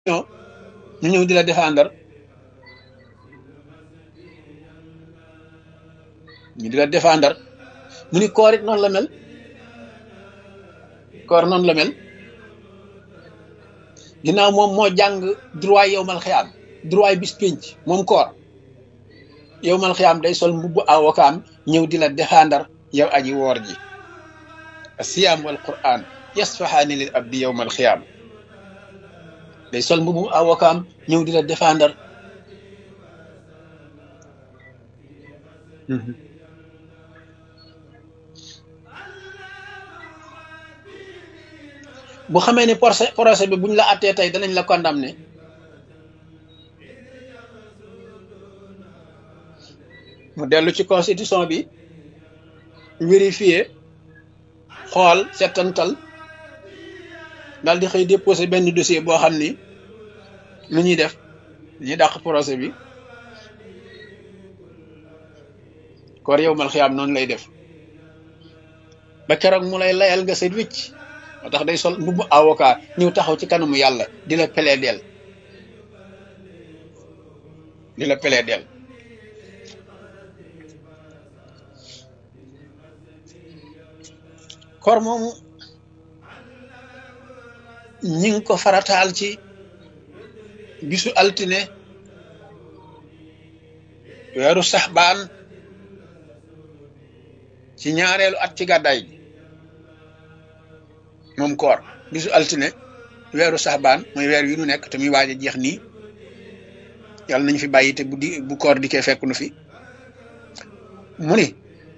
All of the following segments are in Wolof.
ñu ñëw di la défendre ñu di la défendre mu ni koor it noonu la mel koor noonu la mel ginnaaw moom moo jàng droit yowmal xiyaam droit bis pénc moom koor yowmal xiyaam day sol mbubbu avocat ñëw di la défendre yow aji woor ji asiyaam wal quran yasfahaani lil abdi yowmal xiyaam day sol mbubbu avocat ñëw di la défendre bu xamee ni procès bi buñ la attee tey danañ la condamné mu dellu ci constitution bi vérifier xool settantal daal di xëy déposé benn dossier boo xam ni lu ñuy def ñuy dàq procès bi koor yow mal xiyaam noonu lay def ba keroog mu lay layal nga set wicc moo tax day sol mbubbu avocat ñëw taxaw ci kanamu yàlla di la plaider di la plaider koor moomu ñi ngi ko farataal ci bisu altine weeru saxbaan ci ñaareelu at ci gàddaay gi moom koor bisu altine weeru saxbaan mooy weer wi nu nekk te muy waaj a jeex nii yàlla nañu fi bàyyi te bu koor dikkee fekk nu fi mu ni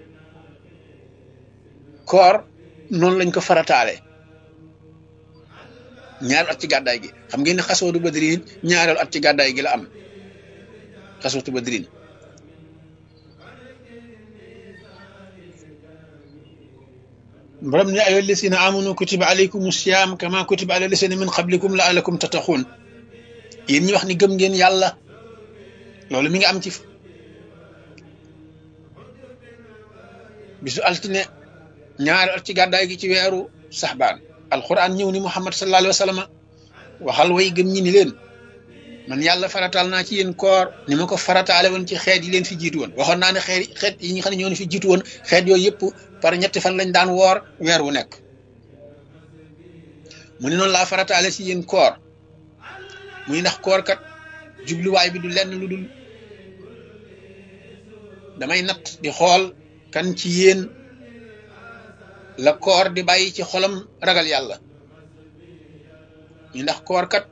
koor noonu lañ ko farataale ñaareelu at ci gàddaay gi xam ngeen ne xaswatu badrin ñaareelu at ci gàddaay gi la am xaswatu badrin borom ne ayyuha llazina amanu kutiba alaykum siyam kama kutiba ala llazina min qablikum la'allakum tattaqun yéen ñi wax ni gëm ngeen yàlla loolu mi ngi am ci bisu altine ñaari at ci gàddaay gi ci weeru saxbaan alquran ñëw ni muhammad sallallahu alayhi wa sallam waxal way gëm ñi ni leen man yàlla farataal naa ci yéen koor ni ma ko farataale woon ci xeet yi leen fi jiitu woon waxoon naa ne xeet yi nga xam ne ñoo fi jiitu woon xeet yooyu yëpp par ñetti fan lañ daan woor weer wu nekk mu ne noonu laa farataale ci yéen koor muy ndax koor kat jubluwaay bi du lenn lu dul damay natt di xool kan ci yéen la koor di bàyyi ci xolam ragal yàlla ñu ndax koor kat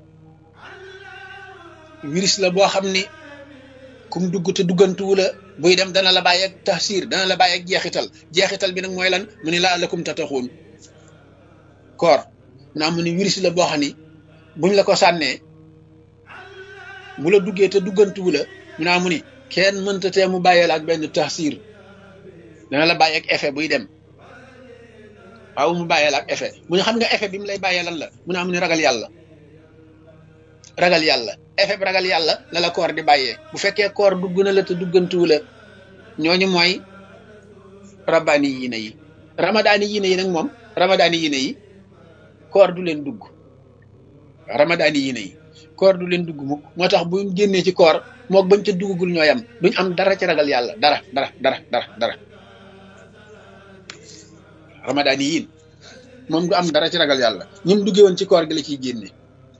virus la boo xam ni kum dugg te duggantuwu la buy dem dana la bàyyi ak taxsir dana la bàyyi ak jeexital bi nag mooy lan mu ni la'allakum tattaquun koor naa mu ni virus la boo xam ni buñ la ko sànnee bu la duggee te duggantuwu la mu naa mu ni kenn mënta tee mu bàyyee la ak benn taxsir dana la bàyyi ak effet buy dem waaw mu bàyyee la ak effet mu ne xam nga effet bi mu lay bàyyee lan la mu naa mu ni ragal yàlla effet bi ragal yàlla la la koor di bàyyee bu fekkee koor dugg na la te duggantuwu la ñooñu mooy rabbaani yiine yi ramadaani yiine yi nag moom ramadaani yiine yi koor du leen dugg ramadaani yiine yi koor du leen dugg mukk moo tax buñ génnee ci koor mook bañ ca duggagul ñooy am duñ am dara ci ragal yàlla dara ramadaani yiin moom du am dara ci ragal yàlla ñim duggee woon ci koor gi la ciy génne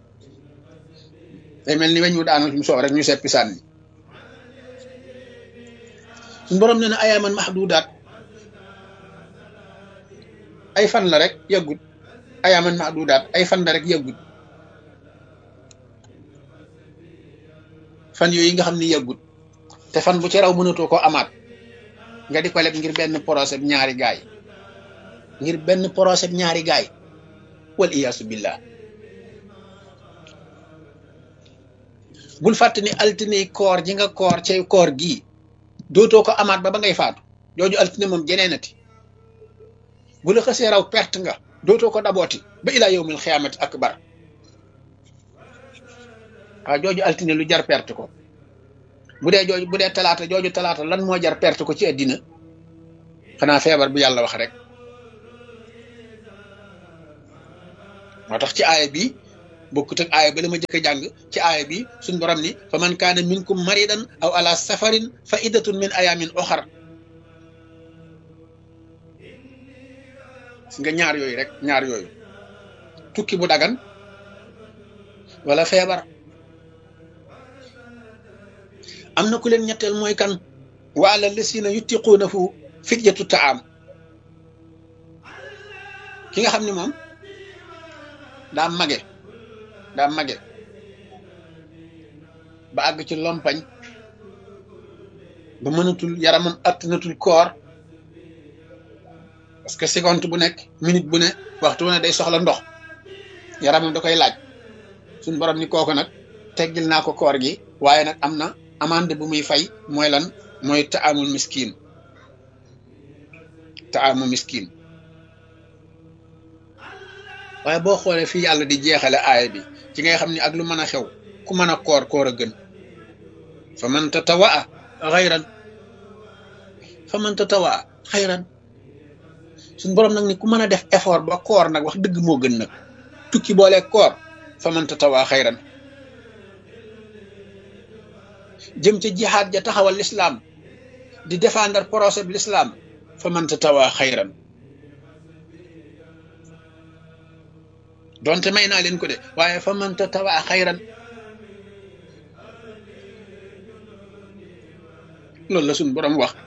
day mel ni weñ wu daanal fi mu soow rek ñu seppi sànni suñu borom nee na ayaaman mahdudaat ay fan la rek yàggut ayaaman mahdudaat ay fan la rek yàggut fan yooyu nga xam ni yàggut te fan bu ci raw mënatoo ko amaat nga di ko leb ngir benn procès ñaari gaay wal iyaasu billah bul fàtte ni altine koor ji nga koor ci koor gii dootoo ko amaat ba ngay faatu jooju altine moom jeneenati bu la xasee raw perte nga dootoo ko dabooti ba ilaa yawmil xiyaamati akbar waaw jooju altine lu jar perte ko bu dee talaata jooju talaata lan moo jar perte ko ci àddina xanaa feebar bu yàlla wax rek moo tax ci aaya bi bokkut ak aaya ba la ma jëkk a jàng ci aaya bi suñ borom ni fa man kaana minkum maridan aw ala safarin fa iddatun min ayamin oxar si nga ñaar yooyu rek ñaar yooyu tukki bu dagan wala feebar am na ku leen ñetteel mooy kan wa ala lasina yutiquunahu fidyatu taam ki nga xam ne moom daa mage ba àgg ci lompañ ba mënatul yaramam attanatul koor parce que seconde bu nekk minute bu ne waxtu wu ne day soxla ndox yaramam da koy laaj suñ borom ni kooku nag teggil naa ko koor gi waaye nag am na amande bu muy fay mooy lan mooy taamul miskin waaye boo xoolee fii yàlla di jeexale aaya bi ci ngay xam ni ak lu mën a xew ku mën a koor a gën fa man tatawaa xayran suñ borom nag ni ku mën a def effort ba koor nag wax dëgg moo gën nag tukki boole koor fa man tatawaa xayran jëm ca jihaad ja taxawal l'islam di défendre projet bi l'islam fa man tatawaa xayran donte may naa leen ko de waaye fa man tatawaa xayran loolu la suñ borom wax